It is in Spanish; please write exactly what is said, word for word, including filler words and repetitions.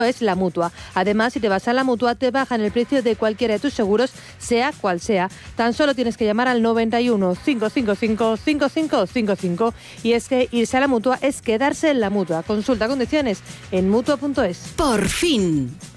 es la Mutua. Además, si te vas a la Mutua, te bajan el precio de cualquiera de tus seguros, sea cual sea. Tan solo tienes que llamar al noventa y uno, cinco cinco cinco, cinco cinco cinco cinco. Y es que irse a la Mutua es quedarse en la Mutua. Consulta condiciones en mutua punto es. Por fin.